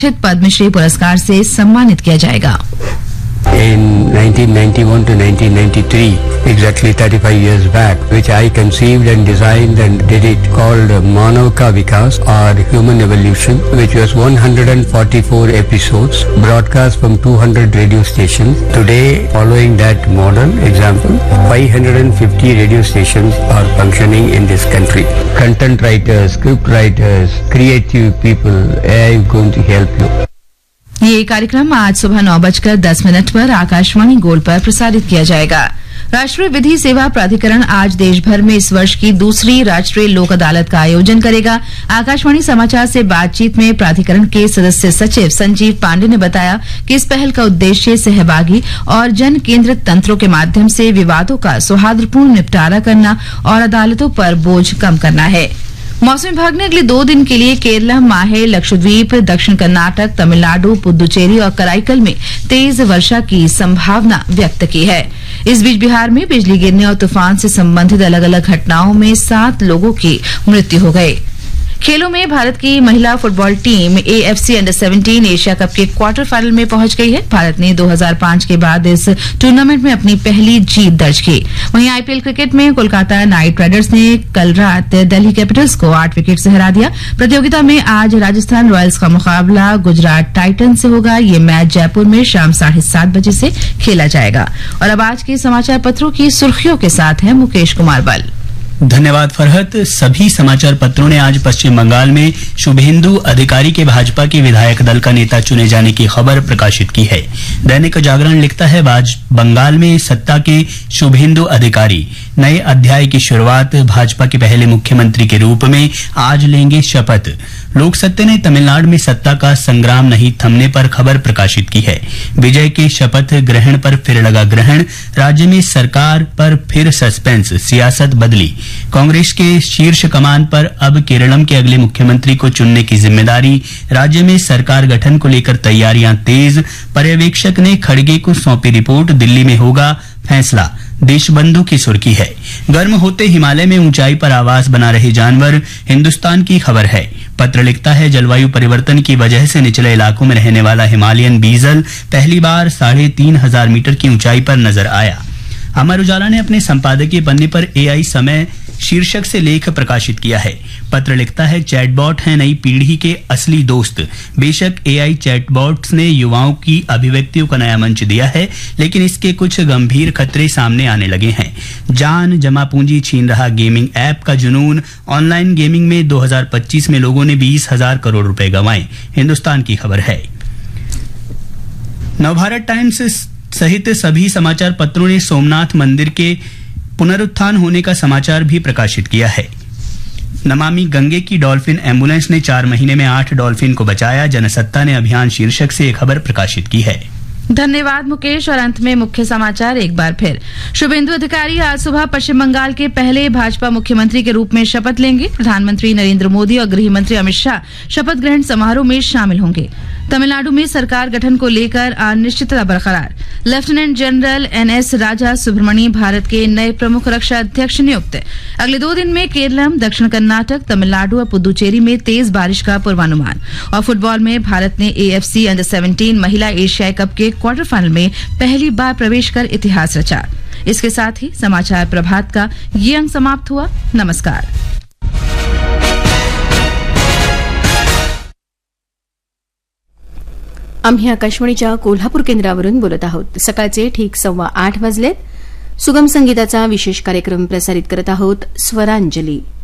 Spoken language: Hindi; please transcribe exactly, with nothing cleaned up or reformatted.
पद्मश्री पुरस्कार से सम्मानित किया जाएगा। In nineteen ninety-one to nineteen ninety-three, exactly thirty-five years back, which I conceived and designed and did it, called Manav Ka Vikas or Human Evolution, which was one hundred forty-four episodes broadcast from two hundred radio stations. Today, following that model example, five hundred fifty radio stations are functioning in this country. Content writers, script writers, creative people, A I is going to help you. ये कार्यक्रम आज सुबह नौ बजकर दस मिनट पर आकाशवाणी गोल्ड पर प्रसारित किया जाएगा। राष्ट्रीय विधि सेवा प्राधिकरण आज देश भर में इस वर्ष की दूसरी राष्ट्रीय लोक अदालत का आयोजन करेगा। आकाशवाणी समाचार से बातचीत में प्राधिकरण के सदस्य सचिव संजीव पांडे ने बताया कि इस पहल का उद्देश्य सहभागी और जन केंद्रित तंत्रों के माध्यम से विवादों का सौहार्दपूर्ण निपटारा करना और अदालतों पर बोझ कम करना है। मौसम विभाग ने अगले दो दिन के लिए केरला, माहे, लक्षद्वीप, दक्षिण कर्नाटक, तमिलनाडु, पुदुचेरी और कराईकल में तेज वर्षा की संभावना व्यक्त की है। इस बीच बिहार में बिजली गिरने और तूफान से संबंधित अलग अलग घटनाओं में सात लोगों की मृत्यु हो गई। खेलों में भारत की महिला फुटबॉल टीम एएफसी अंडर सत्रह एशिया कप के क्वार्टर फाइनल में पहुंच गई है। भारत ने दो हज़ार पाँच के बाद इस टूर्नामेंट में अपनी पहली जीत दर्ज की। वहीं आईपीएल क्रिकेट में कोलकाता नाइट राइडर्स ने कल रात दिल्ली कैपिटल्स को आठ विकेट से हरा दिया। प्रतियोगिता में आज राजस्थान रॉयल्स का मुकाबला गुजरात टाइटन से होगा। ये मैच जयपुर में शाम साढ़े सात बजे से खेला जाएगा। और अब आज के समाचार पत्रों की सुर्खियों के साथ है मुकेश कुमार बल। धन्यवाद फरहत। सभी समाचार पत्रों ने आज पश्चिम बंगाल में शुभेंदु अधिकारी के भाजपा के विधायक दल का नेता चुने जाने की खबर प्रकाशित की है। दैनिक जागरण लिखता है, बंगाल में सत्ता के शुभेंदु अधिकारी नए अध्याय की शुरुआत, भाजपा के पहले मुख्यमंत्री के रूप में आज लेंगे शपथ। लोक सत्ता ने तमिलनाडु में सत्ता का संग्राम नहीं थमने पर खबर प्रकाशित की है। विजय के शपथ ग्रहण पर फिर लगा ग्रहण, राज्य में सरकार पर फिर सस्पेंस, सियासत बदली। कांग्रेस के शीर्ष कमान पर अब केरलम के अगले मुख्यमंत्री को चुनने की जिम्मेदारी, राज्य में सरकार गठन को लेकर तैयारियां तेज। पर्यवेक्षक ने खड़गे को सौंपी रिपोर्ट, दिल्ली में होगा फैसला। देशबंधु की सुर्खी है, गर्म होते हिमालय में ऊंचाई पर आवास बना रहे जानवर, हिंदुस्तान की खबर है। पत्र लिखता है, जलवायु परिवर्तन की वजह से निचले इलाकों में रहने वाला हिमालयन बीजल पहली बार साढ़े तीन हजार मीटर की ऊंचाई पर नजर आया। अमर उजाला ने अपने संपादकीय पन्ने पर एआई समय शीर्षक से लेख प्रकाशित किया है। पत्र लिखता है, चैटबॉट है नई पीढ़ी के असली दोस्त। बेशक एआई चैटबॉट्स ने युवाओं की अभिव्यक्तियों का नया मंच दिया है, लेकिन इसके कुछ गंभीर खतरे सामने आने लगे हैं। जान जमा पूंजी छीन रहा गेमिंग ऐप का जुनून, ऑनलाइन गेमिंग में दो हज़ार पच्चीस में लोगों ने बीस हजार करोड़ रुपए गंवाए। हिंदुस्तान की खबर है। नवभारत टाइम्स सहित सभी समाचार पत्रों ने सोमनाथ मंदिर के पुनरुत्थान होने का समाचार भी प्रकाशित किया है। नमामि गंगे की डॉल्फिन एम्बुलेंस ने चार महीने में आठ डॉल्फिन को बचाया, जनसत्ता ने अभियान शीर्षक से एक खबर प्रकाशित की है। धन्यवाद मुकेश। और अंत में मुख्य समाचार एक बार फिर। शुभेंदु अधिकारी आज सुबह पश्चिम बंगाल के पहले भाजपा मुख्यमंत्री के रूप में शपथ लेंगे। प्रधानमंत्री नरेंद्र मोदी और गृह मंत्री अमित शाह शपथ ग्रहण समारोह में शामिल होंगे। तमिलनाडु में सरकार गठन को लेकर अनिश्चितता बरकरार। लेफ्टिनेंट जनरल एनएस राजा सुब्रमणी भारत के नए प्रमुख रक्षा अध्यक्ष नियुक्त। अगले दो दिन में केरलम, दक्षिण कर्नाटक, तमिलनाडु और पुदुचेरी में तेज बारिश का पूर्वानुमान। और फुटबॉल में भारत ने एएफसी अंडर सत्रह महिला एशियाई कप के क्वार्टर फाइनल में पहली बार प्रवेश कर इतिहास रचा। इसके साथ ही समाचार प्रभात का ये अंक समाप्त हुआ। नमस्कार। आम्ही आकाशवाणीच्या कोल्हापूर केंद्रावरून बोलत आहोत। सकाळचे ठीक सव्वा आठ वाजलेत। सुगम संगीताचा विशेष कार्यक्रम प्रसारित करत आहोत, स्वरांजली।